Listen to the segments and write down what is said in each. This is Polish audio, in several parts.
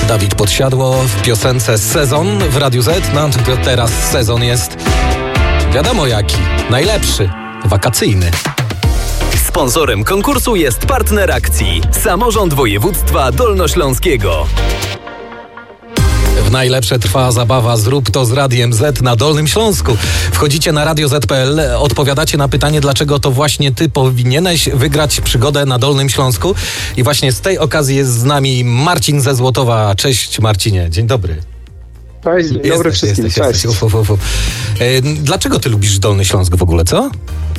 Dawid Podsiadło w piosence Sezon w Radiu Z. No tylko teraz sezon jest wiadomo jaki, najlepszy, wakacyjny. Sponsorem konkursu jest partner akcji Samorząd Województwa Dolnośląskiego. W najlepsze trwa zabawa Zrób to z Radiem Z na Dolnym Śląsku. Wchodzicie na radioz.pl, odpowiadacie na pytanie, dlaczego to właśnie ty powinieneś wygrać przygodę na Dolnym Śląsku. I właśnie z tej okazji jest z nami Marcin ze Złotowa. Cześć Marcinie, dzień dobry. Cześć, dzień dobry wszystkim, cześć. Dlaczego ty lubisz Dolny Śląsk w ogóle, co?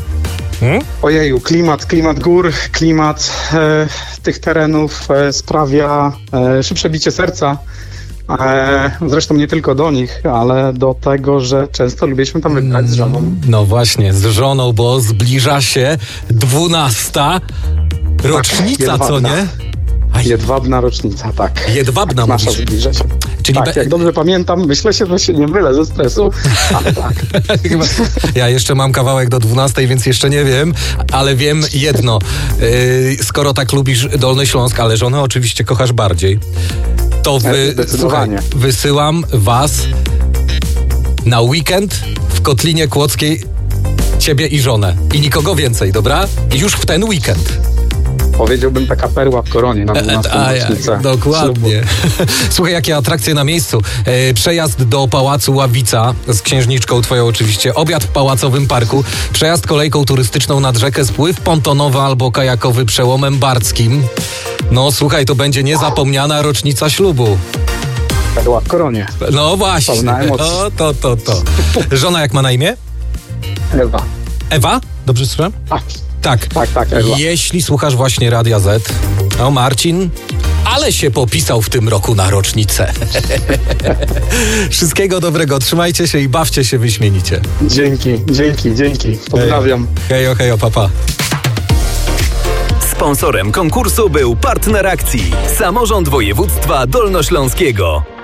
Ojeju, klimat gór, klimat tych terenów sprawia szybsze bicie serca. Zresztą nie tylko do nich, ale do tego, że często lubiliśmy tam wybrać z żoną. No właśnie, z żoną, bo zbliża się 12. rocznica, tak, co nie? Jedwabna rocznica, tak. Jedwabna nasza mówisz. zbliża się. Czyli tak, jak dobrze pamiętam, myślę się, że się nie mylę ze stresu, ale tak. Ja jeszcze mam kawałek do 12, więc jeszcze nie wiem, ale wiem jedno. Skoro tak lubisz Dolny Śląsk, ale żonę oczywiście kochasz bardziej, to słuchaj, wysyłam was na weekend w Kotlinie Kłodzkiej, ciebie i żonę. I nikogo więcej, dobra? Już w ten weekend. Powiedziałbym taka perła w koronie na 12. rocznicę. Dokładnie. Słuchaj, jakie atrakcje na miejscu. Przejazd do Pałacu Ławica z księżniczką twoją oczywiście, obiad w Pałacowym Parku, przejazd kolejką turystyczną nad rzekę, spływ pontonowy albo kajakowy przełomem barckim. No słuchaj, to będzie niezapomniana rocznica ślubu. Perła w koronie. No właśnie. To. Żona jak ma na imię? Ewa. Ewa? Dobrze słyszałem? Tak, Ewa. Jeśli słuchasz właśnie Radia Z, no Marcin, ale się popisał w tym roku na rocznicę. Wszystkiego dobrego, trzymajcie się i bawcie się wyśmienicie. Dzięki. Pozdrawiam. Hejo, papa. Sponsorem konkursu był partner akcji Samorząd Województwa Dolnośląskiego.